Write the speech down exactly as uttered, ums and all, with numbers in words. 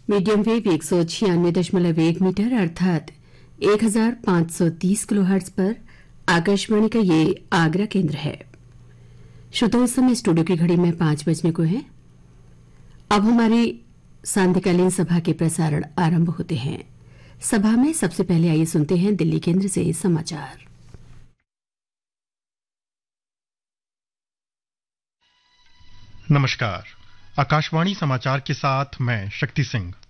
Medium wave एक सौ छियानवे दशमलव एक मीटर अर्थात एक हजार पांच सौ तीस किलोहर्ट्ज पर आकाशवाणी का ये आगरा केंद्र है। श्रोताओं, इस समय स्टूडियो की घड़ी में पांच बजने को है। अब हमारी सांध्यकालीन सभा के प्रसारण आरंभ होते हैं। सभा में सबसे पहले आइए सुनते हैं दिल्ली केंद्र से समाचार। नमस्कार, आकाशवाणी समाचार के साथ मैं शक्ति सिंह।